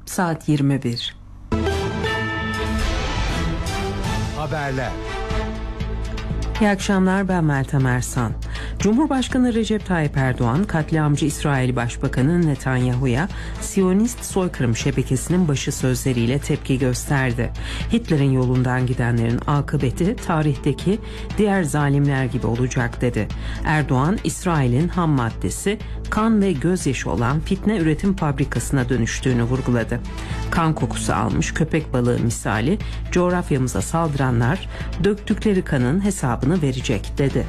saat 21. Haberler. İyi akşamlar, ben Meltem Ersan. Cumhurbaşkanı Recep Tayyip Erdoğan, katliamcı İsrail Başbakanı Netanyahu'ya Siyonist soykırım şebekesinin başı sözleriyle tepki gösterdi. Hitler'in yolundan gidenlerin akıbeti tarihteki diğer zalimler gibi olacak dedi. Erdoğan, İsrail'in ham maddesi kan ve gözyaşı olan fitne üretim fabrikasına dönüştüğünü vurguladı. Kan kokusu almış köpek balığı misali coğrafyamıza saldıranlar döktükleri kanın hesabını verecek dedi.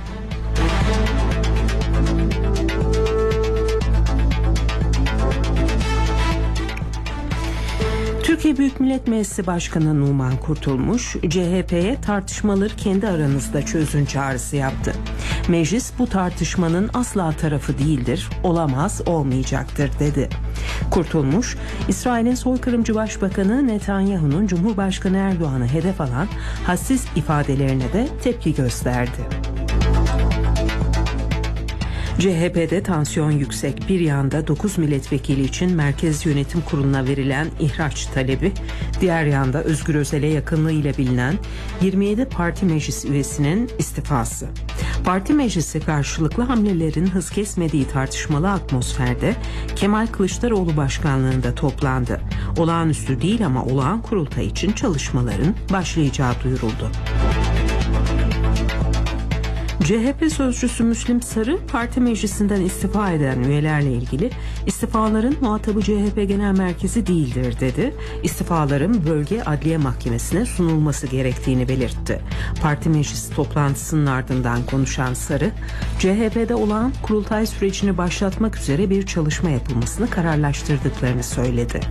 Türkiye Büyük Millet Meclisi Başkanı Numan Kurtulmuş, CHP'ye tartışmaları kendi aranızda çözün çağrısı yaptı. Meclis bu tartışmanın asla tarafı değildir, olamaz, olmayacaktır dedi. Kurtulmuş, İsrail'in soykırımcı Başbakanı Netanyahu'nun Cumhurbaşkanı Erdoğan'ı hedef alan hassiz ifadelerine de tepki gösterdi. CHP'de tansiyon yüksek. Bir yanda 9 milletvekili için Merkez Yönetim Kurulu'na verilen ihraç talebi, diğer yanda Özgür Özel'e yakınlığıyla bilinen 27 parti meclis üyesinin istifası. Parti meclisi karşılıklı hamlelerin hız kesmediği tartışmalı atmosferde Kemal Kılıçdaroğlu başkanlığında toplandı. Olağanüstü değil ama olağan kurultay için çalışmaların başlayacağı duyuruldu. CHP sözcüsü Müslim Sarı, parti meclisinden istifa eden üyelerle ilgili istifaların muhatabı CHP Genel Merkezi değildir dedi. İstifaların bölge adliye mahkemesine sunulması gerektiğini belirtti. Parti meclisi toplantısının ardından konuşan Sarı, CHP'de olağan kurultay sürecini başlatmak üzere bir çalışma yapılmasını kararlaştırdıklarını söyledi.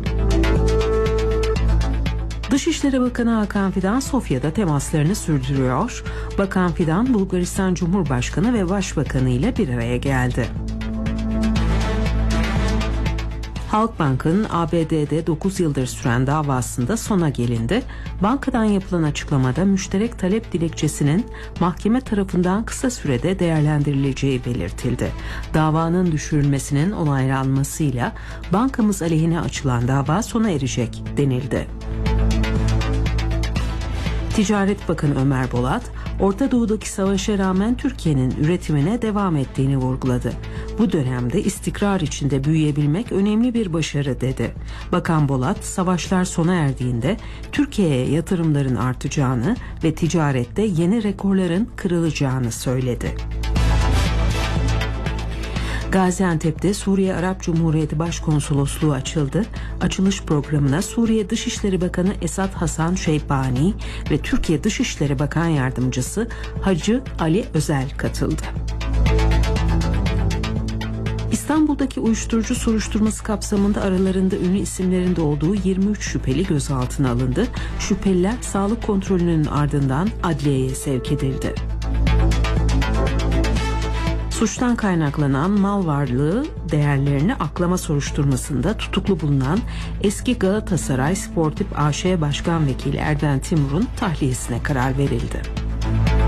Dışişleri Bakanı Hakan Fidan Sofya'da temaslarını sürdürüyor. Bakan Fidan, Bulgaristan Cumhurbaşkanı ve Başbakanı ile bir araya geldi. Halkbank'ın ABD'de 9 yıldır süren davasında sona gelindi. Bankadan yapılan açıklamada müşterek talep dilekçesinin mahkeme tarafından kısa sürede değerlendirileceği belirtildi. Davanın düşürülmesinin onaylanmasıyla bankamız aleyhine açılan dava sona erecek denildi. Ticaret Bakanı Ömer Bolat, Orta Doğu'daki savaşa rağmen Türkiye'nin üretimine devam ettiğini vurguladı. Bu dönemde istikrar içinde büyüyebilmek önemli bir başarı dedi. Bakan Bolat, savaşlar sona erdiğinde Türkiye'ye yatırımların artacağını ve ticarette yeni rekorların kırılacağını söyledi. Gaziantep'te Suriye Arap Cumhuriyeti Başkonsolosluğu açıldı. Açılış programına Suriye Dışişleri Bakanı Esad Hasan Şeybani ve Türkiye Dışişleri Bakan Yardımcısı Hacı Ali Özel katıldı. İstanbul'daki uyuşturucu soruşturması kapsamında aralarında ünlü isimlerin de olduğu 23 şüpheli gözaltına alındı. Şüpheliler sağlık kontrolünün ardından adliyeye sevk edildi. Suçtan kaynaklanan mal varlığı değerlerini aklama soruşturmasında tutuklu bulunan eski Galatasaray Sportif AŞ Başkan Vekili Erden Timur'un tahliyesine karar verildi.